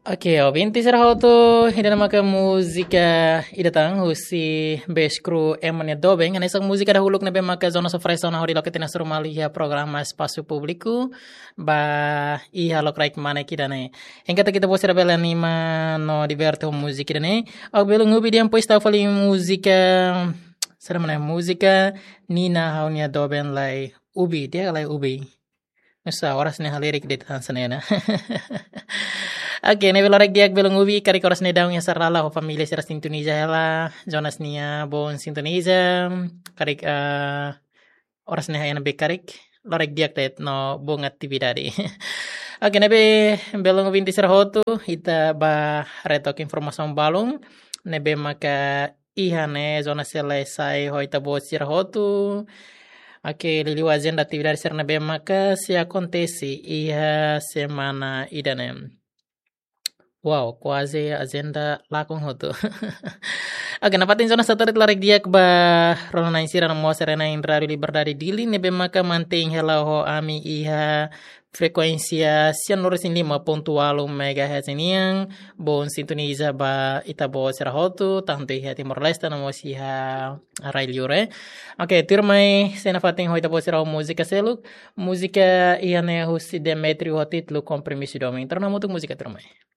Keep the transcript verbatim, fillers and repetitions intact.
Okey, ouvinte serhoto ida maka música ida tang husi beskru emane dobeng ane sang música dahulu nebe maka zona sofresa na hori lokete na surumali ya programa espaço público ba iha lok mana kidane engkata kita bosera bela nima no diverto música dane au belo ngubi diam pois tau fali música será mana música nina haunia doben lai ubi dia lai ubi Nusa oras ne halirik de tansanena. Oke, ne belorek diak belong ubi kari koras ne daung ya sarala ho familia seras Indonesia hela Jonas nia bon Indonesia kari uh, oras ne hayana be karik lorek diak tet no bong aktividade. Oke, nebe belong ubi inti serhotu ita ba retok informasi balong nebe maka ihane zona selesai ho ita bo serhotu. Oke, liliu agenda atividade serna bem maka se acontece ia semana idanem. Wow, quase agenda lá com roto. Oke, napatin zona satu larek diak ba rona insira na mo serena indrari liberdade dili nebe maka mantém hela ho ami iha frekuensia cianurusin lima pontual megahertz iniang bon sintoniza ba itabo serahotu tanto iha timor leste na mo siha rai liure. Oke, tirmai sena fatin ho itabo serau música seluk música iha ne husi Demetrio ho titlu kompromisi doming. Terna mutuk música tirmai.